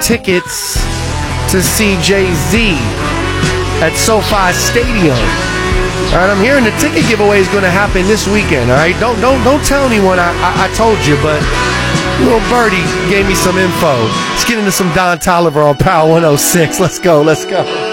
tickets to see Jay-Z at SoFi Stadium. All right, I'm hearing the ticket giveaway is going to happen this weekend. All right, don't tell anyone I told you, but little birdie gave me some info. Let's get into some Don Toliver on Power 106. Let's go.